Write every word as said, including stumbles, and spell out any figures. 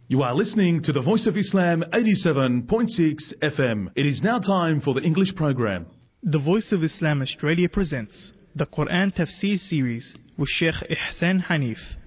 You are listening to the Voice of Islam eighty-seven point six F M. It is now time for the English program. The Voice of Islam Australia presents the Quran Tafsir series with Sheikh Ihsan Hanif.